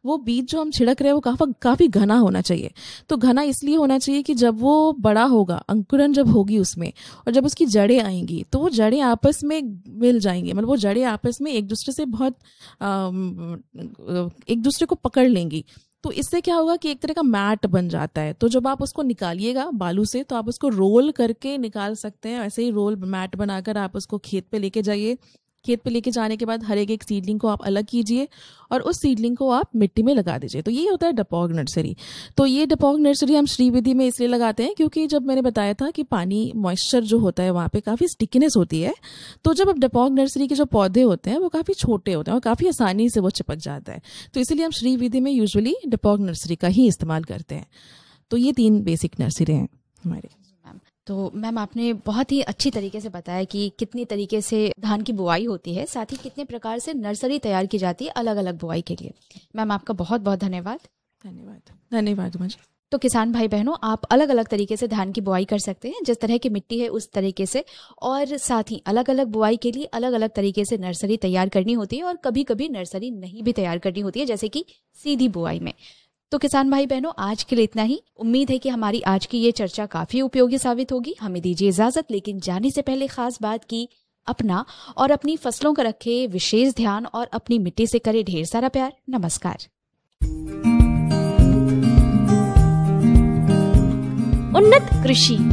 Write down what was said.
वो बीज जो हम छिड़क रहे हैं वो काफी घना होना चाहिए। तो घना इसलिए होना चाहिए कि जब वो बड़ा होगा, अंकुरन जब होगी उसमें, और जब उसकी जड़ें आएंगी तो वो जड़ें आपस में मिल जाएंगी, मतलब वो जड़ें आपस में एक दूसरे से बहुत एक दूसरे को पकड़ लेंगी। तो इससे क्या होगा कि एक तरह का मैट बन जाता है। तो जब आप उसको निकालिएगा बालू से तो आप उसको रोल करके निकाल सकते हैं। ऐसे ही रोल मैट बनाकर आप उसको खेत पे लेके जाइए। खेत पे लेके जाने के बाद हर एक सीडलिंग को आप अलग कीजिए और उस सीडलिंग को आप मिट्टी में लगा दीजिए। तो ये होता है डपॉग नर्सरी। तो ये डपॉग नर्सरी हम श्रीविधि में इसलिए लगाते हैं क्योंकि जब मैंने बताया था कि पानी मॉइस्चर जो होता है वहाँ पे काफ़ी स्टिकीनेस होती है। तो जब डपॉग नर्सरी के जो पौधे होते हैं वो काफ़ी छोटे होते हैं और काफ़ी आसानी से वो चिपक जाता है। तो इसीलिए हम श्रीविधि में यूजुअली डपॉग नर्सरी का ही इस्तेमाल करते हैं। तो ये 3 बेसिक नर्सरी हैं हमारे। तो मैम आपने बहुत ही अच्छी तरीके से बताया कि कितनी तरीके से धान की बुआई होती है, साथ ही कितने प्रकार से नर्सरी तैयार की जाती है अलग अलग बुआई के लिए। मैम आपका बहुत बहुत धन्यवाद। धन्यवाद मुझे। तो किसान भाई बहनों, आप अलग अलग तरीके से धान की बुआई कर सकते हैं, जिस तरह की मिट्टी है उस तरीके से, और साथ ही अलग अलग बुआई के लिए अलग अलग तरीके से नर्सरी तैयार करनी होती है और कभी कभी नर्सरी नहीं भी तैयार करनी होती है, जैसे कि सीधी बुआई में। तो किसान भाई बहनों, आज के लिए इतना ही। उम्मीद है कि हमारी आज की ये चर्चा काफी उपयोगी साबित होगी। हमें दीजिए इजाजत, लेकिन जाने से पहले खास बात की अपना और अपनी फसलों का रखे विशेष ध्यान और अपनी मिट्टी से करे ढेर सारा प्यार। नमस्कार। उन्नत कृषि।